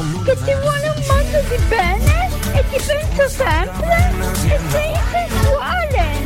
che ti vuole un mondo di bene e ti penso sempre e sei